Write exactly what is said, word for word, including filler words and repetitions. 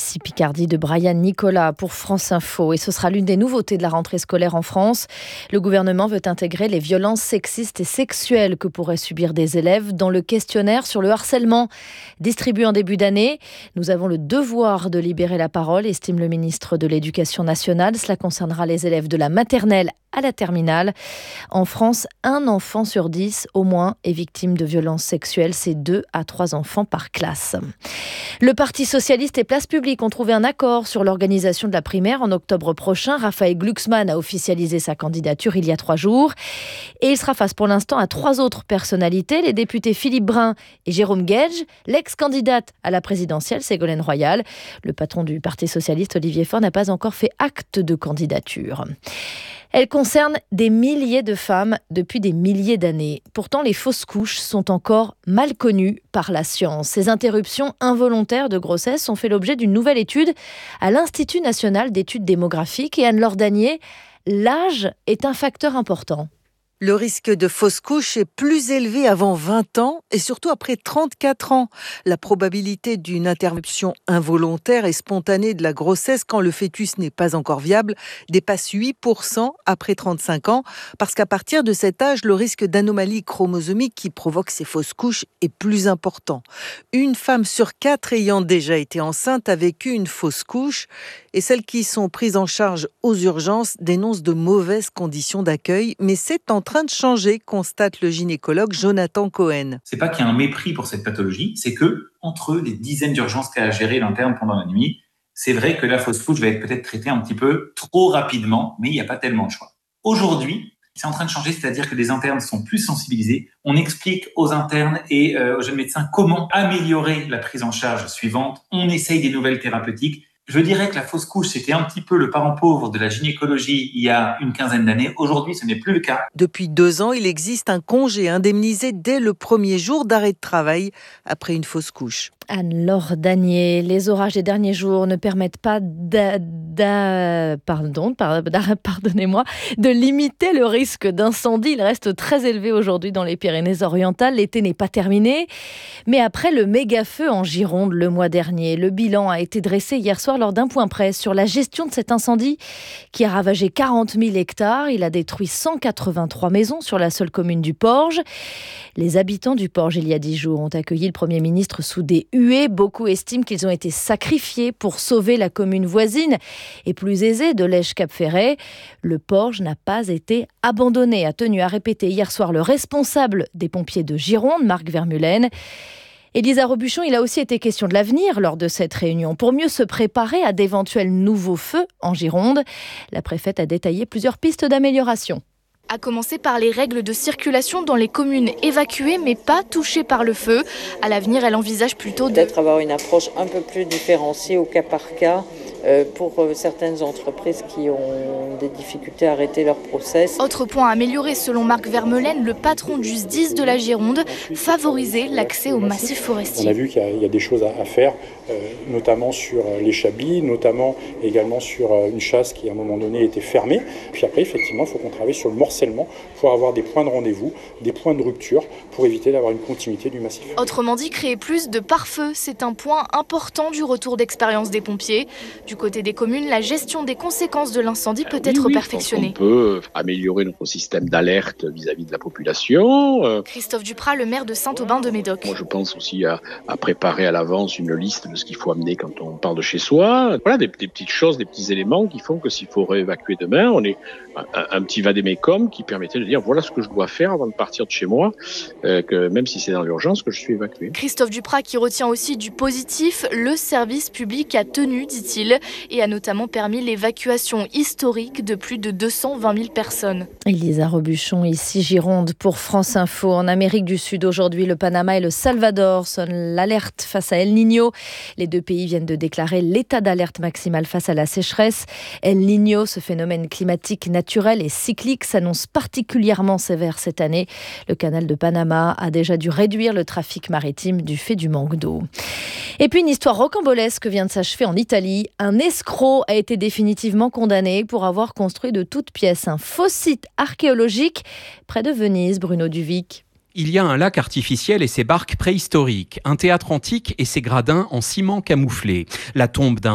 Ici Picardie de Brian Nicolas pour France Info. Et ce sera l'une des nouveautés de la rentrée scolaire en France. Le gouvernement veut intégrer les violences sexistes et sexuelles que pourraient subir des élèves dans le questionnaire sur le harcèlement distribué en début d'année. Nous avons le devoir de libérer la parole, estime le ministre de l'Éducation nationale. Cela concernera les élèves de la maternelle à la terminale. En France, un enfant sur dix au moins est victime de violences sexuelles. C'est deux à trois enfants par classe. Le Parti socialiste et Place publique ont trouvé un accord sur l'organisation de la primaire en octobre prochain. Raphaël Glucksmann a officialisé sa candidature il y a trois jours. Et il sera face pour l'instant à trois autres personnalités, les députés Philippe Brun et Jérôme Guedj, l'ex-candidate à la présidentielle Ségolène Royal. Le patron du Parti socialiste, Olivier Faure, n'a pas encore fait acte de candidature. Elle concerne des milliers de femmes depuis des milliers d'années. Pourtant, les fausses couches sont encore mal connues par la science. Ces interruptions involontaires de grossesse ont fait l'objet d'une nouvelle étude à l'Institut national d'études démographiques. Et Anne-Laure Danier, l'âge est un facteur important. Le risque de fausse couche est plus élevé avant vingt ans et surtout après trente-quatre ans. La probabilité d'une interruption involontaire et spontanée de la grossesse quand le fœtus n'est pas encore viable dépasse huit pour cent après trente-cinq ans parce qu'à partir de cet âge, le risque d'anomalie chromosomique qui provoque ces fausses couches est plus important. Une femme sur quatre ayant déjà été enceinte a vécu une fausse couche et celles qui sont prises en charge aux urgences dénoncent de mauvaises conditions d'accueil, mais c'est en train de changer, constate le gynécologue Jonathan Cohen. C'est pas qu'il y a un mépris pour cette pathologie, c'est que entre les dizaines d'urgences qu'a à gérer l'interne pendant la nuit, c'est vrai que la fausse couche va être peut-être traitée un petit peu trop rapidement, mais il n'y a pas tellement de choix. Aujourd'hui, c'est en train de changer, c'est-à-dire que les internes sont plus sensibilisés. On explique aux internes et euh, aux jeunes médecins comment améliorer la prise en charge suivante. On essaye des nouvelles thérapeutiques. Je dirais que la fausse couche, c'était un petit peu le parent pauvre de la gynécologie il y a une quinzaine d'années. Aujourd'hui, ce n'est plus le cas. Depuis deux ans, il existe un congé indemnisé dès le premier jour d'arrêt de travail après une fausse couche. Anne-Laure Danier, les orages des derniers jours ne permettent pas d'a, d'a, pardon, pardonnez-moi, de limiter le risque d'incendie. Il reste très élevé aujourd'hui dans les Pyrénées-Orientales. L'été n'est pas terminé. Mais après le méga-feu en Gironde le mois dernier, le bilan a été dressé hier soir lors d'un point presse sur la gestion de cet incendie qui a ravagé quarante mille hectares. Il a détruit cent quatre-vingt-trois maisons sur la seule commune du Porge. Les habitants du Porge, il y a dix jours, ont accueilli le Premier ministre sous des huées. Beaucoup estiment qu'ils ont été sacrifiés pour sauver la commune voisine et plus aisée de Lège-Cap-Ferret. Le Porge n'a pas été abandonné, a tenu à répéter hier soir le responsable des pompiers de Gironde, Marc Vermeulen. Élisa Robuchon, il a aussi été question de l'avenir lors de cette réunion. Pour mieux se préparer à d'éventuels nouveaux feux en Gironde, la préfète a détaillé plusieurs pistes d'amélioration. À commencer par les règles de circulation dans les communes évacuées mais pas touchées par le feu. À l'avenir, elle envisage plutôt de... Peut-être avoir une approche un peu plus différenciée au cas par cas euh, pour euh, certaines entreprises qui ont des difficultés à arrêter leur process. Autre point à améliorer selon Marc Vermeulen, le patron du S D I S de la Gironde, favoriser l'accès aux massifs forestiers. On a vu qu'il y a, il y a des choses à, à faire, euh, notamment sur les chablis, notamment également sur euh, une chasse qui à un moment donné était fermée. Puis après, effectivement, il faut qu'on travaille sur le morcellement pour avoir des points de rendez-vous, des points de rupture pour éviter d'avoir une continuité du massif. Autrement dit, créer plus de pare-feu, c'est un point important du retour d'expérience des pompiers. Du côté des communes, la gestion des conséquences de l'incendie peut oui, être oui, perfectionnée. On peut améliorer notre système d'alerte vis-à-vis de la population. Christophe Duprat, le maire de Saint-Aubin-de-Médoc. Moi, je pense aussi à, à préparer à l'avance une liste de ce qu'il faut amener quand on part de chez soi. Voilà, des, des petites choses, des petits éléments qui font que s'il faut réévacuer demain, on est un, un petit vadémécum qui permettait de dire voilà ce que je dois faire avant de partir de chez moi, euh, que même si c'est dans l'urgence, que je suis évacué. Christophe Duprat qui retient aussi du positif, le service public a tenu, dit-il, et a notamment permis l'évacuation historique de plus de deux cent vingt mille personnes. Élisa Robuchon, ici Gironde pour France Info. En Amérique du Sud, aujourd'hui, le Panama et le Salvador sonnent l'alerte face à El Niño. Les deux pays viennent de déclarer l'état d'alerte maximale face à la sécheresse. El Niño, ce phénomène climatique naturel et cyclique, s'annonce particulièrement sévère cette année. Le canal de Panama a déjà dû réduire le trafic maritime du fait du manque d'eau. Et puis une histoire rocambolesque vient de s'achever en Italie. Un escroc a été définitivement condamné pour avoir construit de toutes pièces un faux site archéologique près de Venise. Bruno Duvic. Il y a un lac artificiel et ses barques préhistoriques, un théâtre antique et ses gradins en ciment camouflé, la tombe d'un